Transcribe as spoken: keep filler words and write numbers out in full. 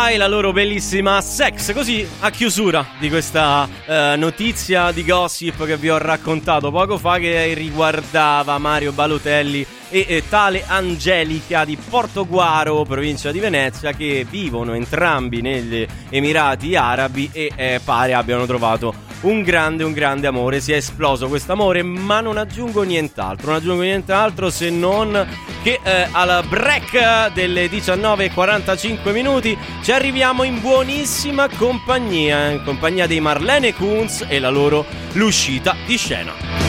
Sky, la loro bellissima Sex. Così a chiusura di questa eh, notizia di gossip che vi ho raccontato poco fa, che riguardava Mario Balotelli e eh, tale Angelica di Portoguaro, provincia di Venezia, che vivono entrambi negli Emirati Arabi e eh, pare abbiano trovato un grande, un grande amore. Si è esploso questo amore, ma non aggiungo nient'altro, non aggiungo nient'altro se non che eh, al break delle diciannove e quarantacinque minuti ci arriviamo in buonissima compagnia, in compagnia dei Marlene Kunz e la loro L'uscita di scena.